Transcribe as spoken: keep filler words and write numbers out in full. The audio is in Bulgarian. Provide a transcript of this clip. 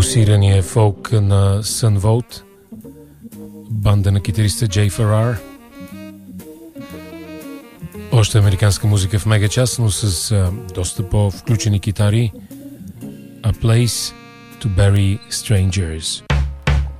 Мусирания фолк на Sun Volt, банда на китариста Джей Феррар. Още американска музика в мегачас, но с а, доста по-включени китари. A Place to Bury Strangers.